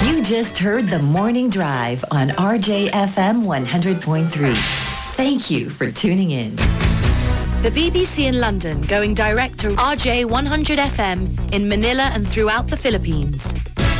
You just heard The Morning Drive on RJFM 100.3. Thank you for tuning in. The BBC in London going direct to RJ 100 FM in Manila and throughout the Philippines.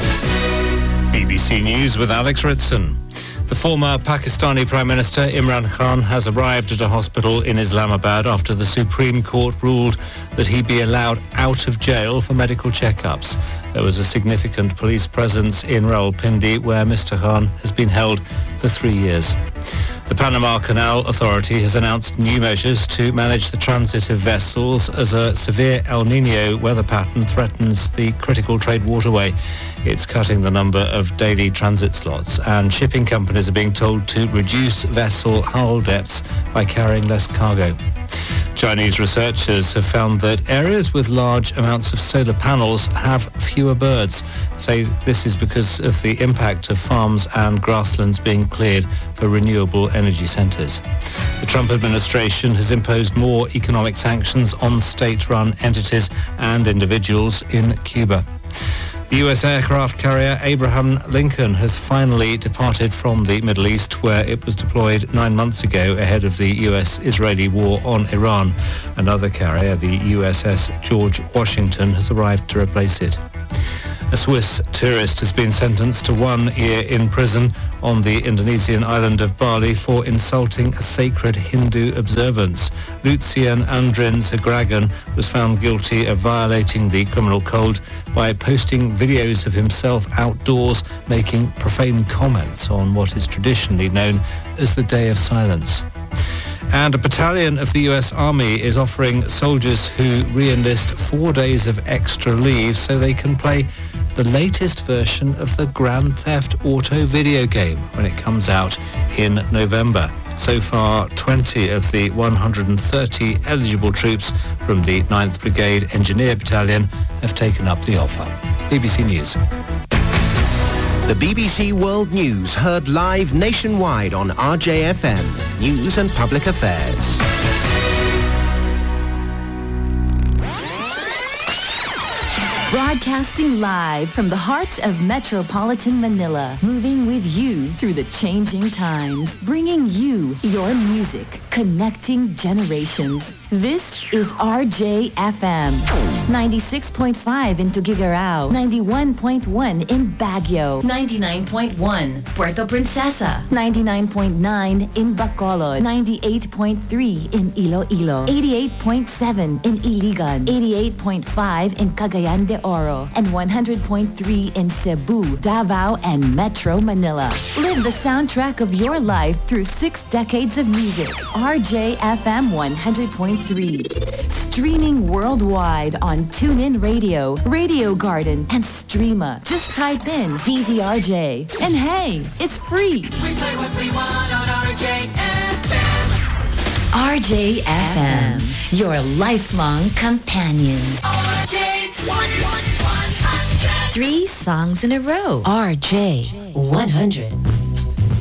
BBC News with Alex Ritson. The former Pakistani Prime Minister Imran Khan has arrived at a hospital in Islamabad after the Supreme Court ruled that he be allowed out of jail for medical checkups. There was a significant police presence in Rawalpindi where Mr. Khan has been held for 3 years. The Panama Canal Authority has announced new measures to manage the transit of vessels as a severe El Nino weather pattern threatens the critical trade waterway. It's cutting the number of daily transit slots, and shipping companies are being told to reduce vessel hull depths by carrying less cargo. Chinese researchers have found that areas with large amounts of solar panels have fewer birds. Say this is because of the impact of farms and grasslands being cleared for renewable energy centres. The Trump administration has imposed more economic sanctions on state-run entities and individuals in Cuba. The US aircraft carrier Abraham Lincoln has finally departed from the Middle East, where it was deployed 9 months ago ahead of the US-Israeli war on Iran. Another carrier, the USS George Washington, has arrived to replace it. A Swiss tourist has been sentenced to 1 year in prison on the Indonesian island of Bali for insulting a sacred Hindu observance. Lucian Andrin Sagragan was found guilty of violating the criminal code by posting videos of himself outdoors making profane comments on what is traditionally known as the Day of Silence. And a battalion of the US Army is offering soldiers who re-enlist 4 days of extra leave so they can play the latest version of the Grand Theft Auto video game when it comes out in November. So far, 20 of the 130 eligible troops from the 9th Brigade Engineer Battalion have taken up the offer. BBC News. The BBC World News heard live nationwide on RJFM, News and Public Affairs. Broadcasting live from the heart of metropolitan Manila, moving with you through the changing times, bringing you your music, connecting generations. This is RJFM, 96.5 in Tuguegarao, 91.1 in Baguio, 99.1 Puerto Princesa, 99.9 in Bacolod, 98.3 in Iloilo, 88.7 in Iligan, 88.5 in Cagayan de Oro, and 100.3 in Cebu, Davao, and Metro Manila. Live the soundtrack of your life through 6 decades of music. RJFM 100.3. Streaming worldwide on TuneIn Radio, Radio Garden, and Streema. Just type in DZRJ. And hey, it's free. We play what we want on RJFM. RJFM, your lifelong companion. RJ 100. 3 songs in a row. RJ 100.